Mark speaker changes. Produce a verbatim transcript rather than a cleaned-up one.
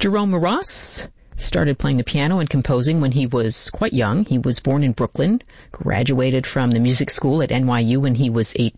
Speaker 1: Jerome Ross started playing the piano and composing when he was quite young. He was born in Brooklyn, graduated from the music school at N Y U when he was eighteen.